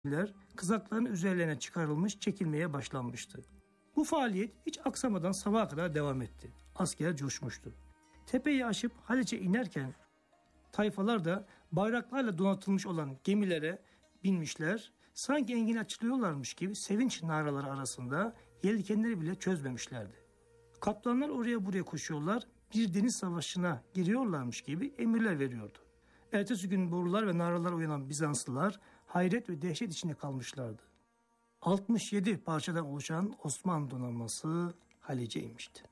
kızakların üzerlerine çıkarılmış, çekilmeye başlanmıştı. Bu faaliyet hiç aksamadan sabaha kadar devam etti. Asker coşmuştu. Tepeyi aşıp Haliç'e inerken tayfalar da bayraklarla donatılmış olan gemilere binmişler. Sanki engin açılıyorlarmış gibi sevinç naraları arasında yelkenleri bile çözmemişlerdi. Kaptanlar oraya buraya koşuyorlar, bir deniz savaşına giriyorlarmış gibi emirler veriyordu. Ertesi gün borular ve naralar uyanan Bizanslılar hayret ve dehşet içinde kalmışlardı. 67 parçadan oluşan Osmanlı donanması Haliç'e inmişti.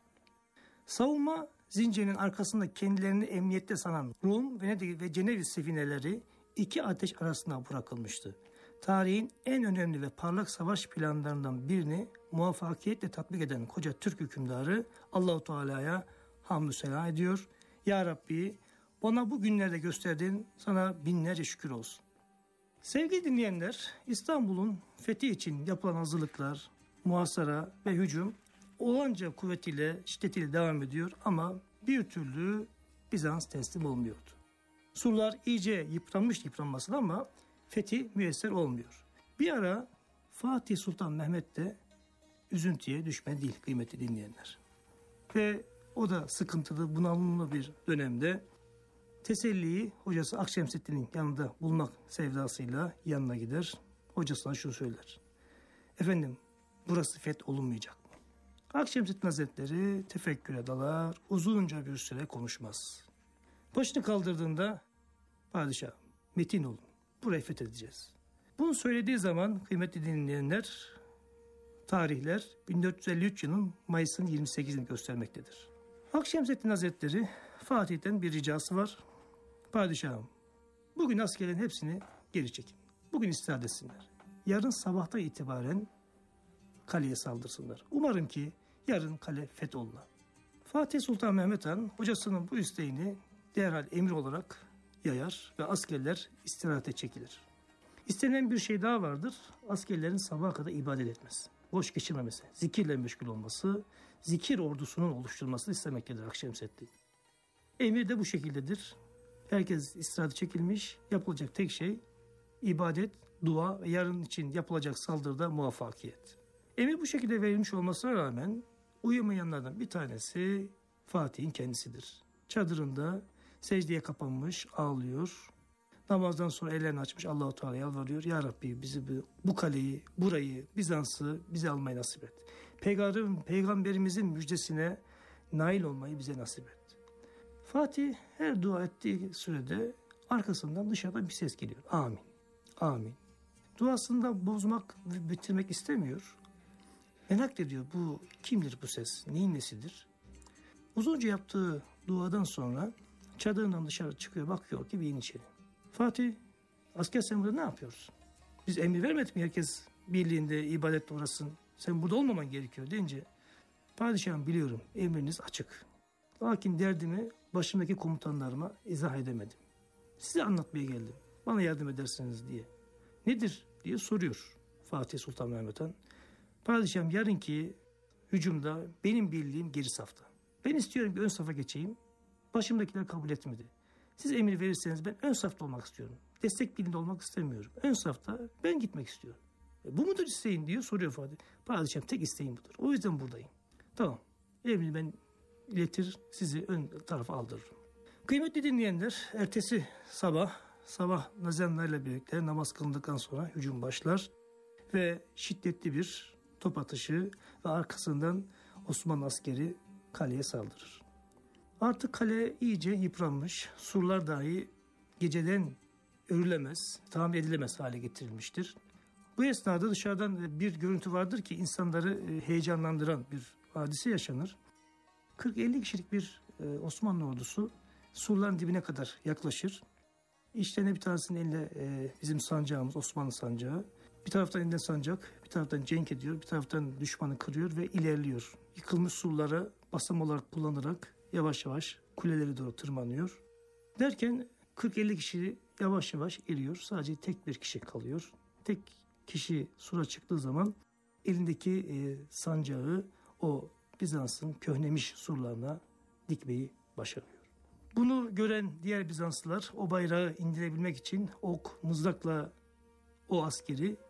Savunma zincirinin arkasında kendilerini emniyette sanan Rum, Venedik ve Ceneviz sefineleri iki ateş arasında bırakılmıştı. Tarihin en önemli ve parlak savaş planlarından birini muvaffakiyetle tatbik eden koca Türk hükümdarı Allah-u Teala'ya hamdü sena ediyor. Ya Rabbi, bana bu günlerde gösterdiğin sana binlerce şükür olsun. Sevgili dinleyenler, İstanbul'un fethi için yapılan hazırlıklar, muhasara ve hücum olanca kuvvetiyle, şiddetiyle devam ediyor ama bir türlü Bizans teslim olmuyordu. Surlar iyice yıpranmasın ama fethi müyesser olmuyor. Bir ara Fatih Sultan Mehmet de üzüntüye düşmedi değil kıymetli dinleyenler. Ve o da sıkıntılı, bunalımlı bir dönemde teselliyi hocası Akşemseddin'in yanında bulmak sevdasıyla yanına gider. Hocasına şunu söyler. Efendim, burası feth olunmayacak mı? Akşemseddin Hazretleri tefekküre dalar, uzunca bir süre konuşmaz. Başını kaldırdığında, padişahım metin olun, burayı fethedeceğiz. Bunu söylediği zaman kıymetli dinleyenler, tarihler 1453 yılının Mayıs'ın 28'ini göstermektedir. Akşemseddin Hazretleri Fatih'ten bir ricası var. Padişahım, bugün askerlerin hepsini geri çekin. Bugün istirahat etsinler. Yarın sabahtan itibaren kaleye saldırsınlar. Umarım ki yarın kale fetholuna. Fatih Sultan Mehmet Han hocasının bu isteğini derhal emir olarak yayar ve askerler istirahate çekilir. İstenen bir şey daha vardır. Askerlerin sabaha kadar ibadet etmesi, boş geçirmemesi, zikirle meşgul olması, zikir ordusunun oluşturulmasını istemektedir Akşemseddin. Emir de bu şekildedir. Herkes istirahate çekilmiş, yapılacak tek şey ibadet, dua ve yarın için yapılacak saldırıda muvaffakiyet. Emir bu şekilde verilmiş olmasına rağmen uyumayanlardan bir tanesi Fatih'in kendisidir. Çadırında secdeye kapanmış, ağlıyor. Namazdan sonra ellerini açmış Allah-u Teala'ya yalvarıyor. Ya Rabbi bizi bu kaleyi, burayı, Bizans'ı bize almayı nasip et. Peygamberimizin müjdesine nail olmayı bize nasip et. Fatih her dua ettiği sürede arkasından dışarıdan bir ses geliyor. Amin, amin. Duasını bozmak ve bitirmek istemiyor. Merak ediyor, bu kimdir bu ses, neyin nesidir? Uzunca yaptığı duadan sonra çadırından dışarı çıkıyor, bakıyor ki bir yeniçeri. Fatih, asker sen burada ne yapıyorsun? Biz emir vermedik mi herkes birliğinde ibadette uğrasın? Sen burada olmaman gerekiyor deyince, padişahım biliyorum emriniz açık. Lakin derdimi başımdaki komutanlarıma izah edemedim. Size anlatmaya geldim. Bana yardım ederseniz diye. Nedir diye soruyor Fatih Sultan Mehmet Han. Padişahım yarınki hücumda benim birliğim geri safta. Ben istiyorum ki ön safa geçeyim. Başımdakiler kabul etmedi. Siz emir verirseniz ben ön safta olmak istiyorum. Destek birliğinde olmak istemiyorum. Ön safta ben gitmek istiyorum. Bu mudur isteğin diyor soruyor Fatih. Padişahım tek isteğim budur. O yüzden buradayım. Tamam. Emri ben iletir, sizi ön tarafa aldırırım. Kıymetli dinleyenler, ertesi sabah nazanlarla birlikte namaz kılındıktan sonra hücum başlar ve şiddetli bir top atışı ve arkasından Osmanlı askeri kaleye saldırır. Artık kale iyice yıpranmış, surlar dahi geceden örülemez, tamir edilemez hale getirilmiştir. Bu esnada dışarıdan bir görüntü vardır ki insanları heyecanlandıran bir hadise yaşanır. 40-50 kişilik bir Osmanlı ordusu surların dibine kadar yaklaşır. İşlerine bir tanesinin elinde bizim sancağımız, Osmanlı sancağı. Bir taraftan elinde sancak, bir taraftan cenk ediyor, bir taraftan düşmanı kırıyor ve ilerliyor. Yıkılmış surlara basam olarak kullanarak yavaş yavaş kuleleri doğru tırmanıyor. Derken 40-50 kişi yavaş yavaş eriyor. Sadece tek bir kişi kalıyor. Tek kişi sura çıktığı zaman elindeki sancağı o Bizans'ın köhnemiş surlarına dikmeyi başarıyor. Bunu gören diğer Bizanslılar o bayrağı indirebilmek için ok, mızrakla o askeri